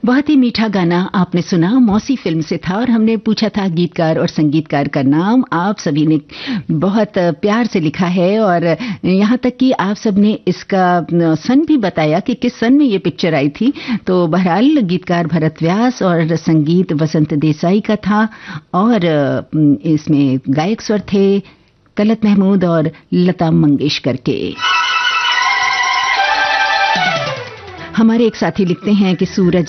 बहुत ही मीठा गाना आपने सुना, मौसी फिल्म से था और हमने पूछा था गीतकार और संगीतकार का नाम। आप सभी ने बहुत प्यार से लिखा है और यहाँ तक कि आप सब ने इसका सन भी बताया कि किस सन में ये पिक्चर आई थी। तो बहरहाल गीतकार भरत व्यास और संगीत वसंत देसाई का था और इसमें गायक स्वर थे तलत महमूद और लता मंगेशकर के। हमारे एक साथी लिखते हैं कि सूरज